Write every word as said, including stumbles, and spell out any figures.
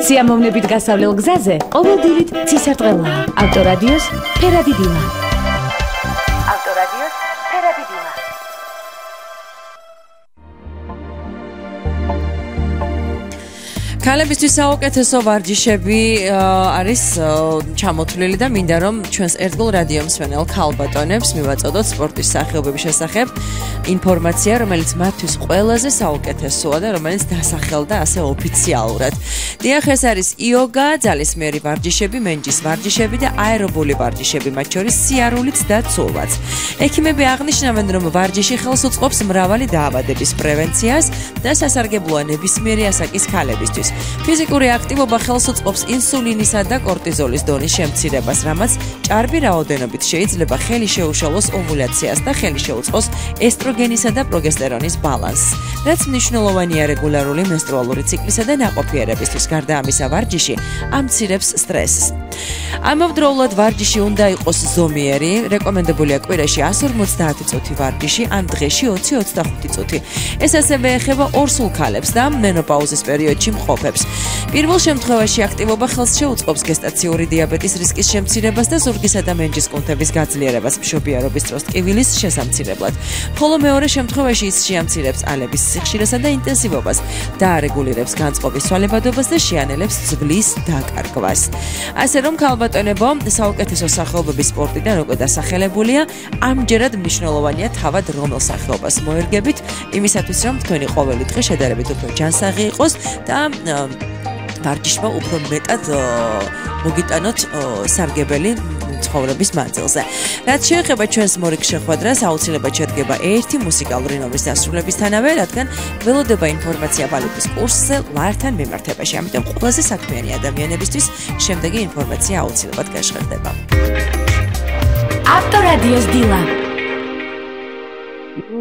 სიამოვნებით გასავლელ გზაზე ყოველდღიურად ცისარტყელაა. ავტორადიოს ფერადი დილა. ავტორადიოს ფერადი დილა. ქალებისთვის საუკეთესო ვარჯიშები არის ჩამოთვლილი და მინდა რომ ჩვენს ერთგულ რადიო მსმენელ ქალბატონებს მივაწოდოთ სპორტის სახეობების შესახებ ინფორმაცია, რომელიც მათთვის ყველაზე საუკეთესოა და რომელიც დასახელდა ასე ოფიციალურად. დიახ, ეს არის იოგა, ძალისმიერი ვარჯიშები, მენჯის ვარჯიშები და აერობული ვარჯიშები, მათ შორის სიარულიც და ცურვაც. ექიმები აღნიშნავენ, რომ ვარჯიში ხელს უწყობს მრავალი დაავადების პრევენციას და სასარგებლოა ნებისმიერი ასაკის ქალებისთვის. ფიზიკური აქტივობა ხელს უწყობს ინსულინისა და კორტიზოლის დონის შემცირებას, რამაც ჭარბი რაოდენობით შეიძლება ხელი შეუშალოს ოვულაციას და ხელი შეუწყოს ესტროგენისა და პროგესტერონის ბალანსს, რაც მნიშვნელოვანია რეგულარული მენსტრუალური ციკლისა და ნაყოფიერებისთვის. გარდა ამისა, ვარჯიში ამცირებს სტრესს. ამავდროულად ვარჯიში უნდა იყოს ზომიერი, რეკომენდებულია კვირაში εκατს ორმოცდაათი წუთი ვარჯიში, ან დღეში ოცი ოცდახუთი წუთი. ეს ასევე ეხება ორსულ ქალებს და მენოპაუზის პერიოდში მყოფებს. პირველ შემთხვევაში აქტივობა ხელს შეუწყობს გესტაციური დიაბეტის რისკის შემცირებას და ზურგისა და მენჯის კუნთების გაძლიერებას მშობიარობის დროს ტკივილის შესამცირებლად. ხოლო მეორე შემთხვევაში ის შეამცირებს ალების სიხშირესა და ინტენსივობას, დაარეგულირებს განწყობის ცვალებადობას და შეანელებს ძვლის დაკარგვას. ასე რომ ქალბატონებო, საუკეთესო სახეობების სპორტიდან უკვე დასახელებულია, ამჯერად მნიშვნელოვანია თავად რომელ სახეობას მოერგებით, იმისათვის რომ თქვენი ყოველი დღე შედარებით უფრო ჯანსაღი იყოს და ვარჯიშმა უფრო მეტად მოგიტანოთ სარგებელი ცხოვრების მანძილზე. რაც შეეხება ჩვენს მორიგ შეხვედრას, აუცილებლად შედგება ერთი მუსიკალური ნომრის დასრულებისთანავე, რადგან ველოდება ინფორმაცია ვალუტის კურსზე ლაერთან მიმართებაში. ამიტომ ყველაზე საქმიანი ადამიანებისთვის შემდეგი ინფორმაცია აუცილებლად გაჟღერდება. ავტორადიოს დილა.